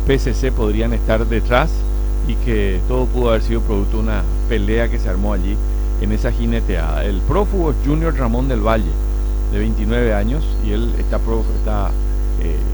PCC podrían estar detrás y que todo pudo haber sido producto de una pelea que se armó allí en esa jineteada. El prófugo es Junior Ramón del Valle, de 29 años, y él está